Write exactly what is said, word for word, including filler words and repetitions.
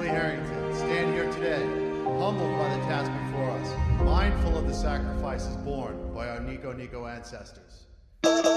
Billy Harrington, stand here today, humbled by the task before us, mindful of the sacrifices borne by our Nico Nico ancestors.